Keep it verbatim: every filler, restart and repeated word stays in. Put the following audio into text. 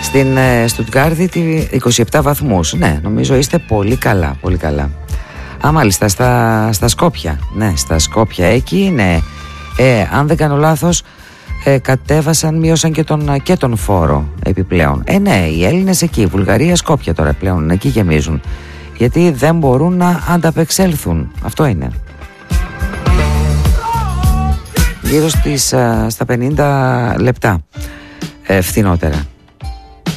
Στην ε, Στουτγκάρδη είκοσι επτά βαθμούς. Ναι, νομίζω είστε πολύ καλά, πολύ καλά. Α, μάλιστα, στα, στα Σκόπια. Ναι, στα Σκόπια εκεί, ναι. Ε, αν δεν κάνω λάθος, ε, κατέβασαν, μείωσαν και τον, και τον φόρο επιπλέον. Ε, ναι, οι Έλληνες εκεί, Βουλγαρία, Σκόπια τώρα πλέον, εκεί γεμίζουν. Γιατί δεν μπορούν να ανταπεξέλθουν. Αυτό είναι. Γύρω στις, α, στα πενήντα λεπτά ε, φθηνότερα.